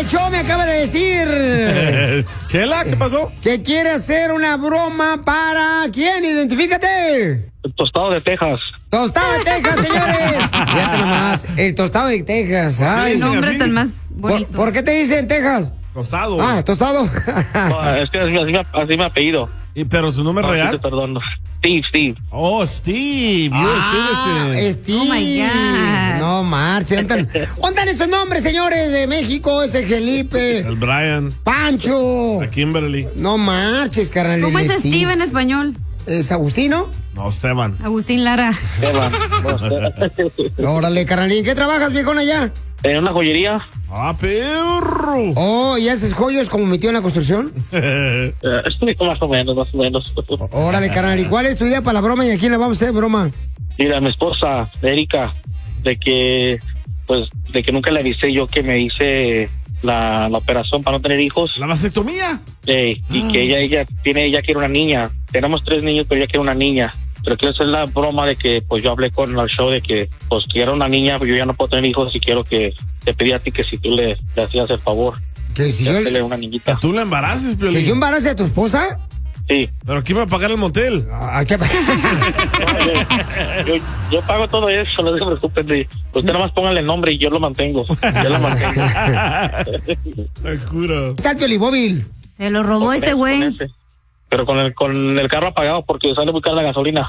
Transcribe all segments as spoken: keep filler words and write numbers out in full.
del show me acaba de decir. Chela, ¿qué pasó? Que quiere hacer una broma para... ¿Quién? Identifícate. El tostado de Texas. Tostado de Texas, señores. Fíjate nomás, el tostado de Texas. Ay, El nombre tan más ¿Por, bonito. ¿Por qué te dicen Texas? Tostado. Ah, tostado. No, es que así, así, me- así me apellido. ¿Y, ¿Pero su nombre No, sí real? te perdono. Steve, Steve. Oh, Steve. You're Ah, a citizen. Steve. Oh, my God. No marche. ¿Dónde están, dónde están esos nombres, señores, de México? Ese Felipe, El Brian. Pancho. La Kimberly. No marches, carnal. ¿Cómo el es Steve en español? ¿Es Agustino? No, Esteban. Agustín Lara. Esteban. No, Órale, carnal. ¿Y en qué trabajas, viejón, allá? en una joyería. Ah, perro. Oh, ¿y haces joyos como mi tío en la construcción? Eh, más o menos, más o menos. Órale, carnal. ¿Y cuál es tu idea para la broma y a quién le vamos a hacer broma? Mira, mi esposa, Erika, de que, pues, de que nunca le avisé yo que me hice la, la operación para no tener hijos. ¿La vasectomía? Eh, y que ella, ella tiene, ella quiere una niña. Tenemos tres niños, pero ella quiere una niña. Pero quiero hacer la broma de que, pues, yo hablé con el show de que, pues, quiero una niña, pero yo ya no puedo tener hijos y quiero que te pedí a ti que si tú le, le hacías el favor. ¿Que si de yo, hacerle una niñita. ¿Que tú la embaraces, Piolín? que yo embarace a tu esposa? Sí. ¿Pero quién va a pagar el motel? Ah, ¿qué? Yo, yo pago todo eso, no se preocupen. de- Usted nada más póngale el nombre y yo lo mantengo. Yo lo mantengo. Ay, cura. Está el piolibóvil. Se lo robó Con este ese, güey. con ese. Pero con el, con el carro apagado porque sale muy cara la gasolina.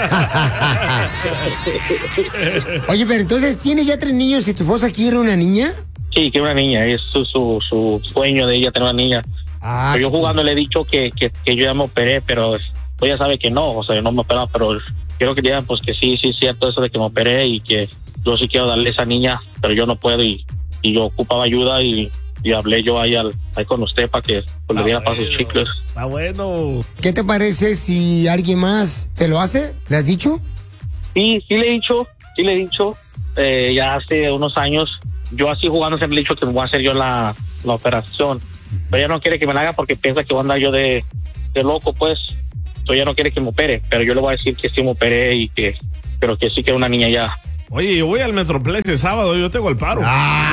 Oye, pero entonces, ¿tienes ya tres niños y tu esposa quiere una niña? Sí, quiere una niña. Es su, su, su sueño de ella tener una niña. Ah, Pero yo jugando le he dicho que, que, que yo ya me operé, pero ella sabe que no. O sea, yo no me operaba, pero quiero que digan pues que sí, sí es cierto eso de que me operé y que yo sí quiero darle a esa niña, pero yo no puedo y, y yo ocupaba ayuda y, y hablé yo ahí, al, ahí con usted para que pues, le diera para sus chicles. Está bueno. ¿Qué te parece si alguien más te lo hace? ¿Le has dicho? Sí, sí le he dicho, sí le he dicho, eh, ya hace unos años, yo así jugando siempre le he dicho que me voy a hacer yo la, la operación, pero ella no quiere que me la haga porque piensa que voy a andar yo de, de loco, pues, so ella no quiere que me opere, pero yo le voy a decir que sí me operé y que, pero que sí que una niña ya. Oye, yo voy al Metroplex el sábado, yo tengo el paro.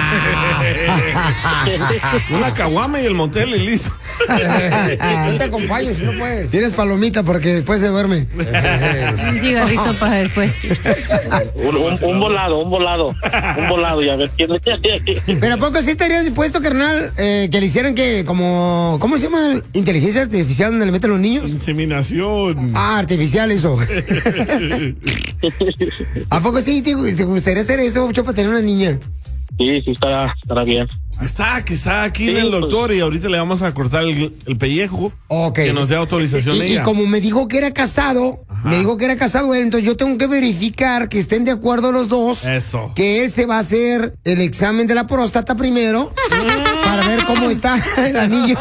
Una caguama y el motel y listo. No te acompaño si no puedes. Tienes palomita porque después se duerme. Un cigarrito para después. Un, un, un volado, un volado, un volado, ya ver quién. Pero ¿a poco sí estarías dispuesto, carnal, eh, que le hicieran que, como, ¿cómo se llama? Inteligencia artificial donde le meten los niños. Inseminación. Ah, artificial eso. ¿A poco sí te, te gustaría hacer eso, mucho para tener una niña? Sí, sí, estará, estará bien. Está, que está aquí Sí, en el pues. doctor y ahorita le vamos a cortar el, el pellejo. Ok. Que nos dé autorización Y, y ella. como me dijo que era casado, me dijo que era casado él, entonces yo tengo que verificar que estén de acuerdo los dos. Eso. Que él se va a hacer el examen de la próstata primero para ver cómo está el anillo.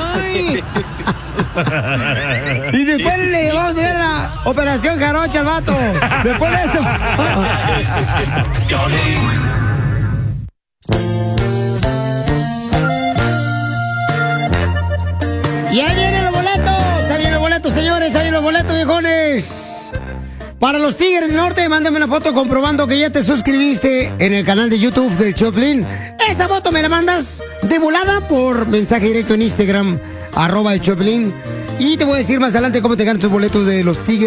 Y después le vamos a hacer la operación jarocha al vato. Después de eso. Y ahí vienen los boletos, ahí vienen los boletos, señores, ahí vienen los boletos, viejones. Para los Tigres del Norte, mándame una foto comprobando que ya te suscribiste en el canal de YouTube del Choplin. Esa foto me la mandas de volada por mensaje directo en Instagram, arroba el Choplin. Y te voy a decir más adelante cómo te ganas tus boletos de los Tigres.